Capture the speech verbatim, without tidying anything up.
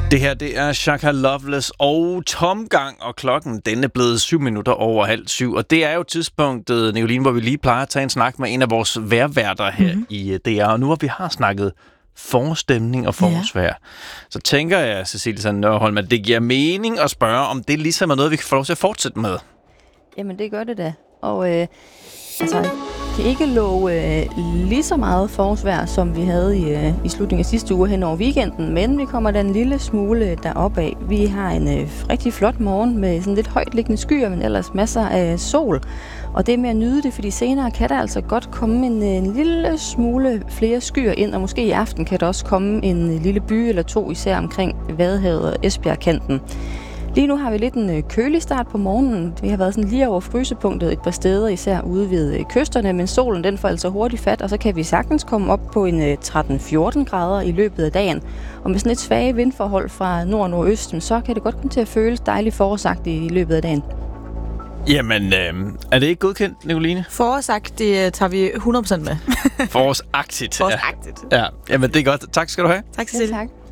Det her, det er Shaka Loveless og Tomgang, og klokken den er blevet syv minutter over halv syv. Og det er jo tidspunktet, Nicoline, hvor vi lige plejer at tage en snak med en af vores vejrværter her mm-hmm. i D R. Og nu hvor vi har snakket forårsstemning og forårsvejr, ja. så tænker jeg, Cecilie Sand Nørholm, at det giver mening at spørge, om det ligesom er noget, vi kan få lov til at fortsætte med. Jamen, det gør det da. Og øh, altså, kan ikke love øh, lige så meget forårsvejr, som vi havde i, øh, i slutningen af sidste uge hen over weekenden, men vi kommer da en lille smule deroppe af. Vi har en øh, rigtig flot morgen med sådan lidt højt liggende skyer, men ellers masser af sol. Og det er med at nyde det, fordi senere kan der altså godt komme en, en lille smule flere skyer ind, og måske i aften kan der også komme en lille by eller to, især omkring Vadehavet og Esbjergkanten. Lige nu har vi lidt en kølig start på morgenen. Vi har været sådan lige over frysepunktet et par steder, især ude ved kysterne, men solen den får altså hurtigt fat, og så kan vi sagtens komme op på en tretten fjorten grader i løbet af dagen. Og med sådan et svage vindforhold fra nord og nordøst, så kan det godt komme til at føles dejligt forårsagtigt i løbet af dagen. Jamen, øh, er det ikke godkendt, Nicoline? Forårsagt, det tager vi hundrede procent med. Forårsagtigt. Forårsagtigt. Ja. ja, jamen det er godt. Tak skal du have. Tak, Cecilie. Ja, tak.